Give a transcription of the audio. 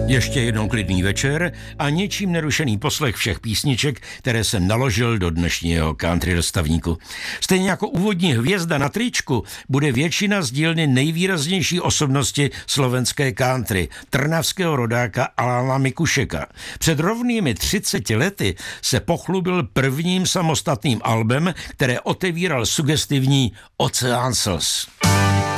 Ještě jednou klidný večer a něčím nerušený poslech všech písniček, které jsem naložil do dnešního country dostavníku. Stejně jako úvodní hvězda na tričku bude většina z dílny nejvýraznější osobnosti slovenské country, trnavského rodáka Alana Mikušeka. Před rovnými 30 lety se pochlubil prvním samostatným albem, které otevíral sugestivní Oceán slz.